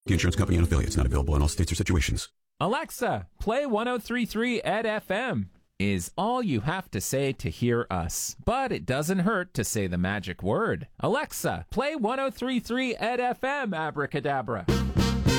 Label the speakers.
Speaker 1: The insurance company and affiliates not available in all states or situations.
Speaker 2: Alexa, play 103.3 Ed FM is all you have to say to hear us. But it doesn't hurt to say the magic word. Alexa, play 103.3 Ed FM, abracadabra.